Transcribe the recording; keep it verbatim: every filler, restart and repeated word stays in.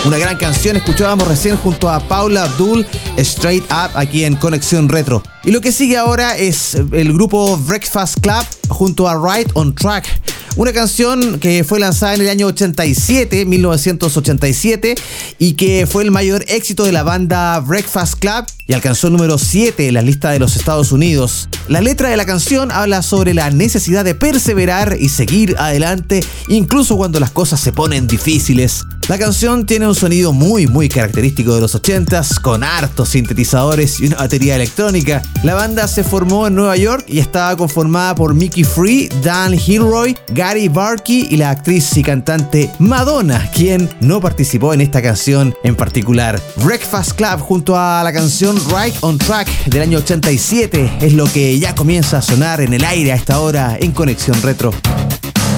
Una gran canción, escuchábamos recién junto a Paula Abdul, Straight Up, aquí en Conexión Retro. Y lo que sigue ahora es el grupo Breakfast Club junto a Right on Track. Una canción que fue lanzada en el año ochenta y siete, mil novecientos ochenta y siete, y que fue el mayor éxito de la banda Breakfast Club y alcanzó el número siete en la lista de los Estados Unidos. La letra de la canción habla sobre la necesidad de perseverar y seguir adelante, incluso cuando las cosas se ponen difíciles. La canción tiene un sonido muy muy característico de los ochentas, con hartos sintetizadores y una batería electrónica. La banda se formó en Nueva York y estaba conformada por Mickey Free, Dan Gilroy, Gary Barkey y la actriz y cantante Madonna, quien no participó en esta canción en particular. Breakfast Club junto a la canción Right on Track del año ochenta y siete es lo que ya comienza a sonar en el aire a esta hora en Conexión Retro.